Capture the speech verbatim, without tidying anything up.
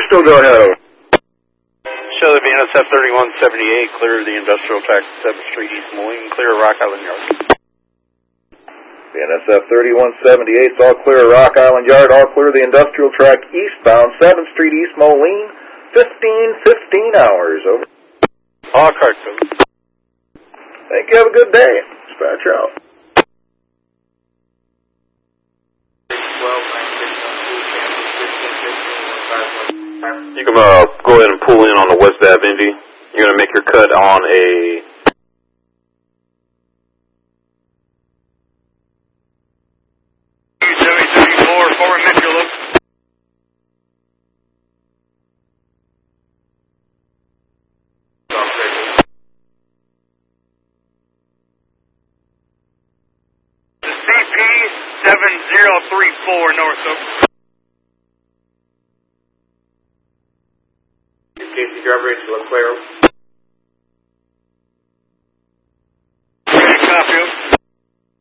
Bristol, go ahead, over. Show the B N S F thirty-one seventy-eight, clear the industrial track seventh Street East Moline, clear Rock Island Yard. B N S F thirty-one seventy-eight, all clear Rock Island Yard, all clear the industrial track eastbound, seventh Street East Moline, fifteen fifteen hours, over. All cars, over. Thank you, have a good day. Dispatch out. You can uh, go ahead and pull in on the West Ave Indy. You're going to make your cut on a seven seventy-four, forward Metro look. C P seven zero three four north of. Casey driver, it's LeClaire.